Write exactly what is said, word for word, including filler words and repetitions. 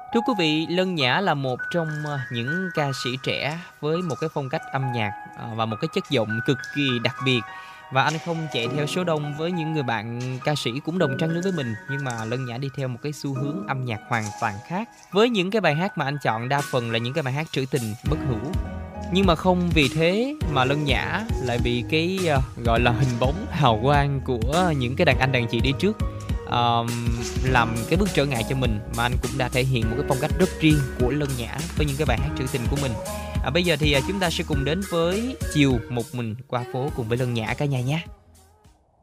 Thưa quý vị, Lân Nhã là một trong, ơ, những ca sĩ trẻ với một cái phong cách âm nhạc, ờ, và một cái chất giọng cực kỳ đặc biệt. Và anh không chạy theo số đông với những người bạn ca sĩ cũng đồng trang lứa với mình, nhưng mà Lân Nhã đi theo một cái xu hướng âm nhạc hoàn toàn khác. Với những cái bài hát mà anh chọn đa phần là những cái bài hát trữ tình, bất hủ. Nhưng mà không vì thế mà Lân Nhã lại bị cái, ơ, gọi là, hình bóng hào quang của những cái đàn anh đàn chị đi trước, ờm, làm cái bước trở ngại cho mình, mà anh cũng đã thể hiện một cái phong cách rất riêng của Lân Nhã với những cái bài hát trữ tình của mình. À, bây giờ thì, à, chúng ta sẽ cùng đến với "Chiều một mình qua phố" cùng với Lân Nhã cả nhà nha.